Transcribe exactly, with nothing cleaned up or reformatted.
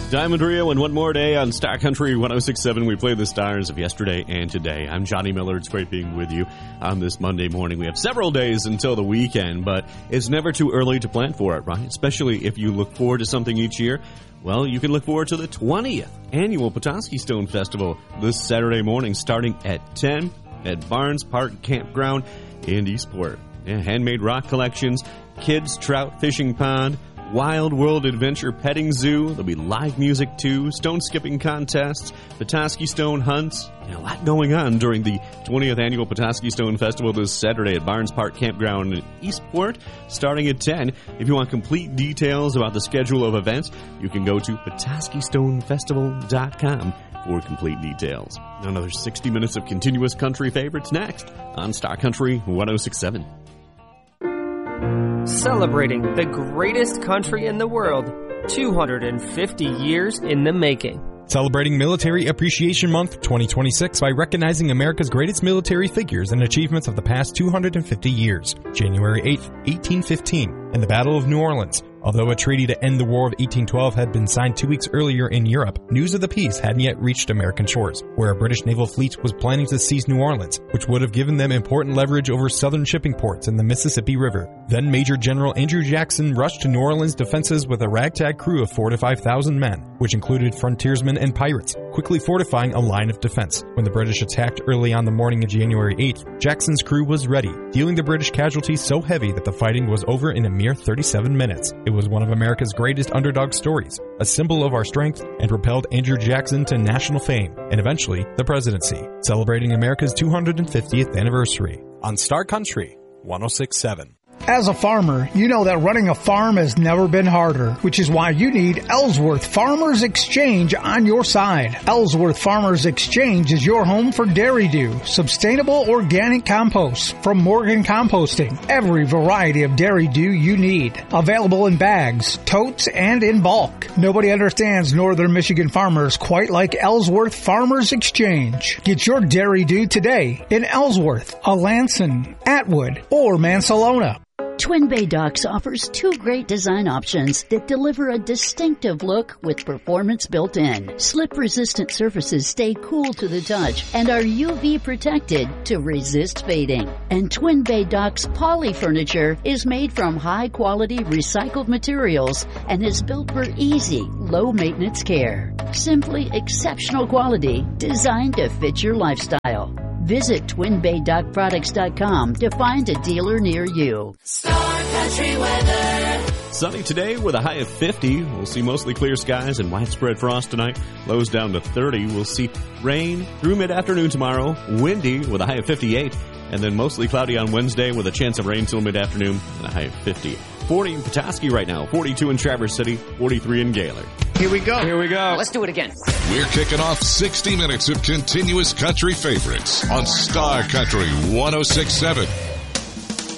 Diamond Rio and one more day on Star Country one oh six point seven. We play the stars of yesterday and today. I'm Johnny Miller. It's great being with you on this Monday morning. We have several days until the weekend, but it's never too early to plan for it, right? Especially if you look forward to something each year. Well, you can look forward to the twentieth Annual Petoskey Stone Festival this Saturday morning starting at ten at Barnes Park Campground in Eastport. Yeah, handmade rock collections, kids trout fishing pond, Wild World Adventure petting zoo. There'll be live music too, stone skipping contests, Petoskey Stone hunts, and a lot going on during the twentieth Annual Petoskey Stone Festival this Saturday at Barnes Park Campground in Eastport, starting at ten. If you want complete details about the schedule of events, you can go to petoskey stone festival dot com for complete details. Another sixty minutes of continuous country favorites next on Star Country one oh six point seven. Celebrating the greatest country in the world, two hundred fifty years in the making. Celebrating Military Appreciation Month twenty twenty-six by recognizing America's greatest military figures and achievements of the past two hundred fifty years. January eighth, eighteen fifteen, in the Battle of New Orleans. Although a treaty to end the War of eighteen twelve had been signed two weeks earlier in Europe, news of the peace hadn't yet reached American shores, where a British naval fleet was planning to seize New Orleans, which would have given them important leverage over southern shipping ports in the Mississippi River. Then Major General Andrew Jackson rushed to New Orleans defenses with a ragtag crew of four to five thousand men, which included frontiersmen and pirates, quickly fortifying a line of defense. When the British attacked early on the morning of January eighth, Jackson's crew was ready, dealing the British casualties so heavy that the fighting was over in a mere thirty-seven minutes. It was one of America's greatest underdog stories, a symbol of our strength, and propelled Andrew Jackson to national fame, and eventually the presidency, celebrating America's two hundred fiftieth anniversary on Star Country one oh six point seven. As a farmer, you know that running a farm has never been harder, which is why you need Ellsworth Farmers Exchange on your side. Ellsworth Farmers Exchange is your home for Dairy Dew, sustainable organic compost from Morgan Composting. Every variety of Dairy Dew you need. Available in bags, totes, and in bulk. Nobody understands northern Michigan farmers quite like Ellsworth Farmers Exchange. Get your Dairy Dew today in Ellsworth, Alanson, Atwood, or Mansalona. Twin Bay Docks offers two great design options that deliver a distinctive look with performance built in. Slip-resistant surfaces stay cool to the touch and are U V protected to resist fading. And Twin Bay Docks poly furniture is made from high-quality recycled materials and is built for easy, low-maintenance care. Simply exceptional quality designed to fit your lifestyle. Visit twin bay dock products dot com to find a dealer near you. Star Country weather. Sunny today with a high of fifty. We'll see mostly clear skies and widespread frost tonight. Lows down to thirty. We'll see rain through mid-afternoon tomorrow. Windy with a high of fifty-eight. And then mostly cloudy on Wednesday with a chance of rain till mid-afternoon and a high of fifty. forty in Petoskey right now. forty-two in Traverse City. forty-three in Gaylord. Here we go. Here we go. Let's do it again. We're kicking off sixty minutes of continuous country favorites on Star Country one oh six point seven.